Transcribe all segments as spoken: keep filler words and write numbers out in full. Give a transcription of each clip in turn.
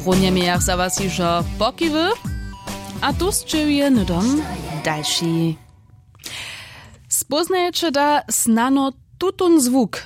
Runjemy jak za was iżo pokiwy, a tu zczyje nudom dalszy. Spoznajecie da snano tutun zwuk.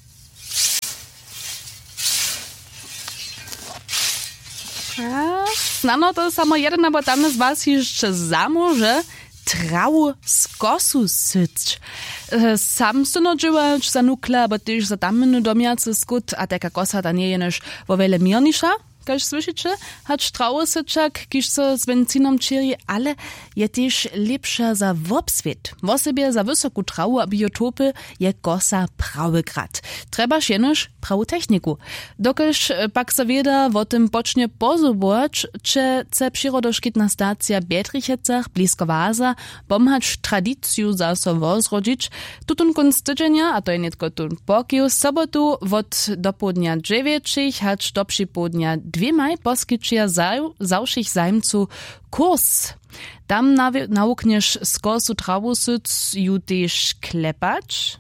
A, snano to samo jeden, bo tam z was jeszcze zamoże trawu z kosu syć. Sam syno dżywać za nukle, bo też za tamny domiacy skut, a taka kosa ta nie jenoż o wiele miernisza. Kaž słyszycie, hać trawu syczak, kiż so z benzinom czyri, ale je też lepsza za wobswiet. W osobie za wysoku trawu a biotopy je kosa prawy grad. Trebaż jenoż prawu techniku. Dokelž pak se wieda o tym pocznie pozubować, czy ce przyrodoszkitna stacja Biedrichecach blisko Waza pomhać tradycju za so wozrodzić, tutun kunst tydzienia, a to je nie tylko tun pokiu, sobotu od do południa dziewięciach, hać do przypołudnia dwiemaj poskiczia zawszych zajmcu kurs. Tam naukniesz z kosu trawu syc ju też klepać.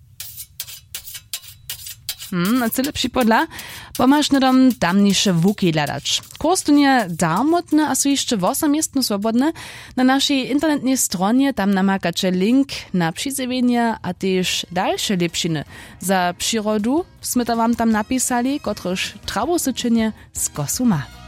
Hmm, a cyle przypodla, pomasz nadam tamniejsze wuki ladać. Kurs tu nie darmotne, a są jeszcze osamistno swobodne. Na naszej internetnej stronie tam namakacie link na przyzewienia, a też dalsze lepšiny. Za przyrodu sme to wam tam napisali, kotryż trawu syczenie z kosu ma.